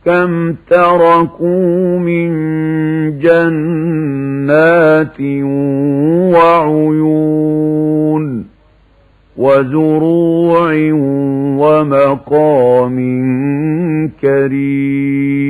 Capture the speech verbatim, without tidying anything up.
كم تركوا من جنات وعيون وزروع ومقام كريم